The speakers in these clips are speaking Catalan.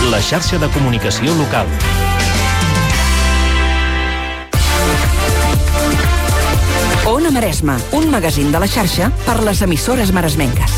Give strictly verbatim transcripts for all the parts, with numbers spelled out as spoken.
la xarxa de comunicació local. Ona Maresme, un magazín de la xarxa per les emissores maresmenques.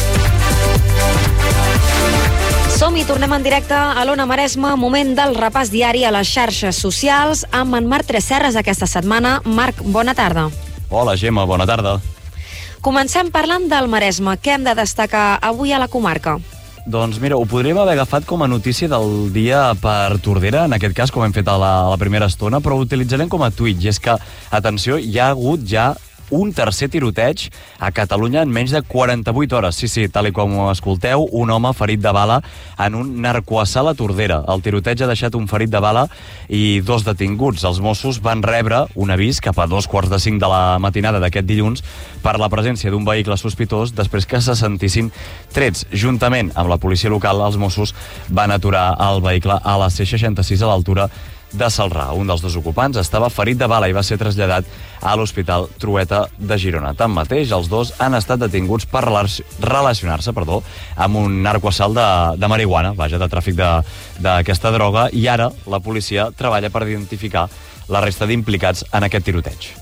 Som-hi, tornem en directe a l'Ona Maresme, moment del repàs diari a les xarxes socials amb en Marc Tresserras aquesta setmana. Marc, bona tarda. Hola, Gemma, bona tarda. Comencem parlant del Maresme. Què hem de destacar avui a la comarca? Doncs mira, ho podríem haver agafat com a notícia del dia per Tordera, en aquest cas, com hem fet a la, a la primera estona, però ho utilitzarem com a tuit. I és que, atenció, hi ha hagut ja un tercer tiroteig a Catalunya en menys de quaranta-vuit hores. Sí, sí, tal i com ho escolteu, un home ferit de bala en un narcoassalt a Tordera. El tiroteig ha deixat un ferit de bala i dos detinguts. Els Mossos van rebre un avís cap a dos quarts de cinc de la matinada d'aquest dilluns per la presència d'un vehicle sospitós després que se sentissin trets. Juntament amb la policia local, els Mossos van aturar el vehicle a la C seixanta-sis a l'altura de Salrà. Un dels dos ocupants estava ferit de bala i va ser traslladat a l'Hospital Trueta de Girona. Tanmateix, els dos han estat detinguts per relacionar-se perdó, amb un narcoassalt de, de marihuana, vaja, de tràfic d'aquesta droga, i ara la policia treballa per identificar la resta d'implicats en aquest tiroteig.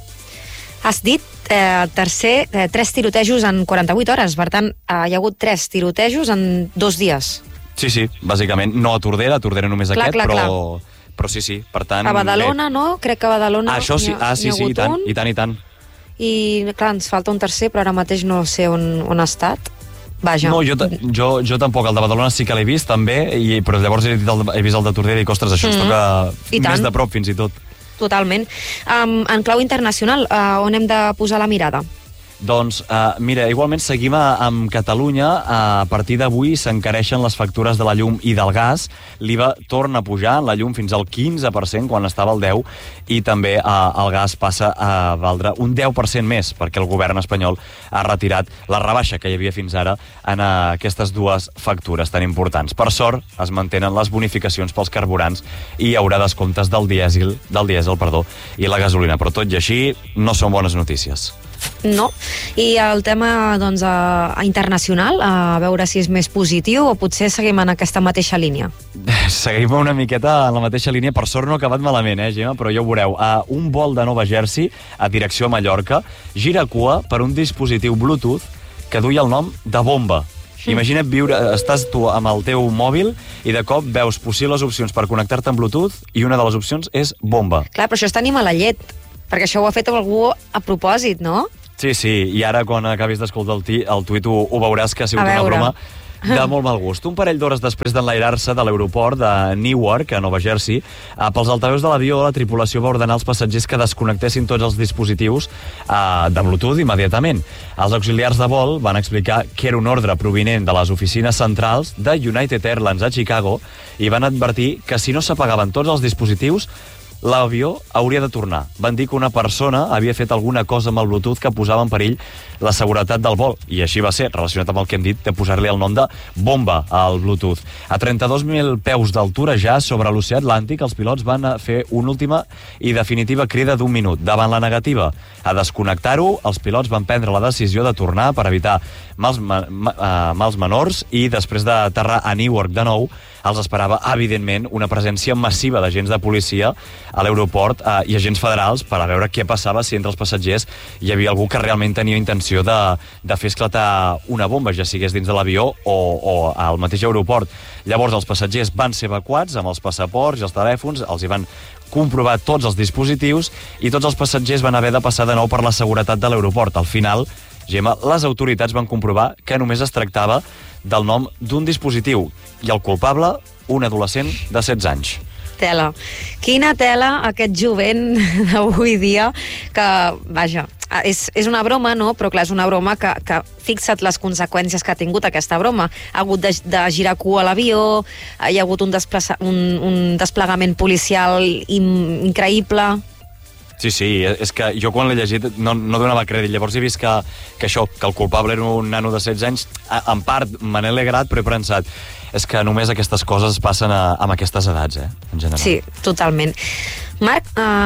Has dit eh, tercer, eh, tres tirotejos en quaranta-vuit hores, per tant, eh, hi ha hagut tres tirotejos en dos dies. Sí, sí, bàsicament, no a Tordera, a Tordera només clar, aquest, clar, però... clar. Però sí, sí, per tant... A Badalona, no? Crec que a Badalona ah, això sí, ha, ah, sí, sí, i tant, i tant, i tant. I, clar, ens falta un tercer, però ara mateix no sé on, on ha estat. Vaja. No, jo, jo, jo tampoc. El de Badalona sí que l'he vist, també, i, però llavors he, el, he vist el de Tordera i dic, ostres, això mm. ens toca més de prop, fins i tot. Totalment. Um, en clau internacional, uh, on hem de posar la mirada? Doncs, uh, mira, igualment seguim a, amb Catalunya. Uh, a partir d'avui s'encareixen les factures de la llum i del gas. L'I V A torna a pujar en la llum fins al quinze per cent quan estava al deu per cent, i també uh, el gas passa a valdre un deu per cent més, perquè el govern espanyol ha retirat la rebaixa que hi havia fins ara en uh, aquestes dues factures tan importants. Per sort, es mantenen les bonificacions pels carburants i hi haurà descomptes del dièsel, del dièsel perdó, i la gasolina, però tot i així no són bones notícies. No. I el tema doncs, a, a internacional, a veure si és més positiu o potser seguim en aquesta mateixa línia? Seguim una miqueta en la mateixa línia. Per sort no ha acabat malament, eh, Gemma? Però ja ho veureu. Uh, un vol de Nova Jersey a direcció a Mallorca gira cua per un dispositiu Bluetooth que duia el nom de bomba. Imagina't viure, estàs tu amb el teu mòbil i de cop veus possibles opcions per connectar-te amb Bluetooth i una de les opcions és bomba. Clar, però això és tenir mala llet, perquè això ho ha fet algú a propòsit, no? Sí, sí, i ara quan acabis d'escoltar el, el tuit ho, ho veuràs que ha sigut una broma de molt mal gust. Un parell d'hores després d'enlairar-se de l'aeroport de Newark, a Nova Jersey, eh, pels altaveus de l'avió, la tripulació va ordenar als passatgers que desconnectessin tots els dispositius eh, de Bluetooth immediatament. Els auxiliars de vol van explicar que era un ordre provinent de les oficines centrals de United Airlines a Chicago i van advertir que si no s'apagaven tots els dispositius, l'avió hauria de tornar. Van dir que una persona havia fet alguna cosa amb el Bluetooth que posava en perill la seguretat del vol. I així va ser, relacionat amb el que hem dit, de posar-li el nom de bomba al Bluetooth. A trenta-dos mil peus d'altura ja sobre l'oceà Atlàntic, els pilots van fer una última i definitiva crida d'un minut. Davant la negativa a desconnectar-ho, els pilots van prendre la decisió de tornar per evitar mals, ma, ma, uh, mals menors i després d'aterrar a Newark de nou, els esperava, evidentment, una presència massiva d'agents de policia a l'aeroport eh, i agents federals per a veure què passava si entre els passatgers hi havia algú que realment tenia intenció de, de fer esclatar una bomba, ja sigués dins de l'avió o, o al mateix aeroport. Llavors els passatgers van ser evacuats amb els passaports i els telèfons, els hi van comprovar tots els dispositius i tots els passatgers van haver de passar de nou per la seguretat de l'aeroport. Al final, Gemma, les autoritats van comprovar que només es tractava del nom d'un dispositiu i el culpable, un adolescent de setze anys. Tela. Quina tela aquest jovent d'avui dia que, vaja, és, és una broma, no? Però clar, és una broma que, que fixa't les conseqüències que ha tingut aquesta broma. Ha hagut de, de girar cua a l'avió, hi ha hagut un, desplaça, un, un desplegament policial in, increïble. Sí, sí, és que jo quan l'he llegit no, no donava crèdit. Llavors he vist que, que això, que el culpable era un nano de setze anys, en part me n'he alegrat, però he pensat, és que només aquestes coses passen a, amb aquestes edats, eh, en general. Sí, totalment. Marc,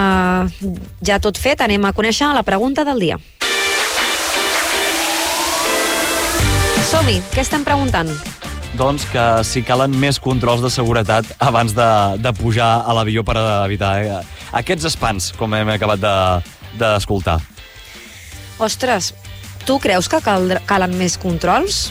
uh, ja tot fet, anem a conèixer la pregunta del dia. Som-hi, què estem preguntant? doncs, que si calen més controls de seguretat abans de, de pujar a l'avió per evitar eh, aquests espants, com hem acabat d'escoltar. De, Ostres, tu creus que cal, calen més controls?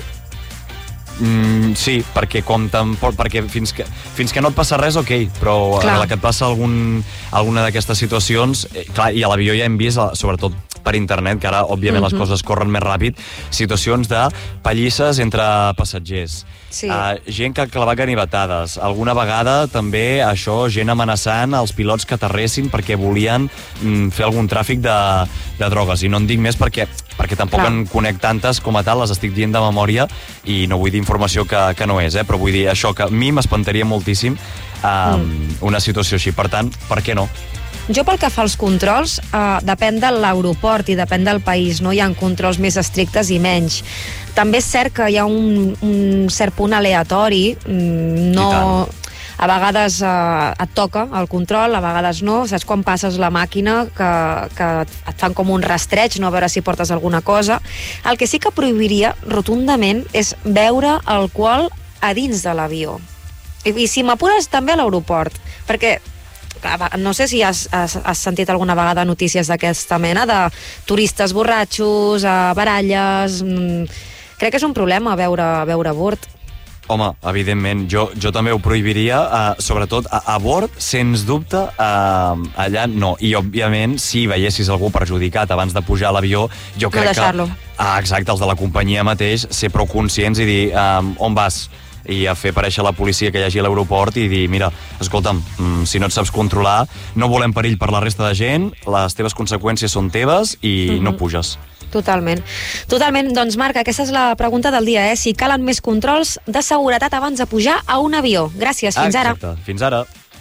Mm, sí, perquè com tampoc, perquè fins que, fins que no et passa res, ok, però clar, a la que et passa algun, alguna d'aquestes situacions, eh, clar, i a l'avió ja hem vist, sobretot per internet, que ara, òbviament, mm-hmm. les coses corren més ràpid, situacions de pallisses entre passatgers. Sí. Uh, gent que ha clavat ganivetades. Alguna vegada també això, gent amenaçant els pilots que aterressin perquè volien mm, fer algun tràfic de, de drogues. I no en dic més perquè, perquè tampoc Clar. en conec tantes com a tal, les estic dient de memòria i no vull dir informació que, que no és, eh? Però vull dir això, que a mi m'espantaria moltíssim um, mm. una situació així. Per tant, per què no? Jo pel que fa als controls, eh, depèn de l'aeroport i depèn del país, no? Hi ha controls més estrictes i menys. També és cert que hi ha un, un cert punt aleatori, no... A vegades eh, et toca el control, a vegades no. Saps quan passes la màquina que, que et fan com un rastreig, no? A veure si portes alguna cosa. El que sí que prohibiria rotundament és beure alcohol a dins de l'avió. I, i si m'apures també a l'aeroport, perquè no sé si has, has, has sentit alguna vegada notícies d'aquesta mena, de turistes borratxos, baralles... Crec que és un problema veure, veure a bord. Home, evidentment, jo, jo també ho prohibiria, uh, sobretot a, a bord, sens dubte, uh, allà no. I, òbviament, si veiessis algú perjudicat abans de pujar a l'avió, jo crec no deixar-lo. que... Ah, exacte, els de la companyia mateix, ser prou conscients i dir, um, on vas? I a fer aparèixer la policia que hi hagi a l'aeroport i dir, mira, escolta'm, si no et saps controlar, no volem perill per la resta de gent, les teves conseqüències són teves i mm-hmm. no puges. Totalment. Totalment. Doncs, Marc, aquesta és la pregunta del dia, eh? Si calen més controls de seguretat abans de pujar a un avió. Gràcies. Fins ara. Exacte. Fins ara.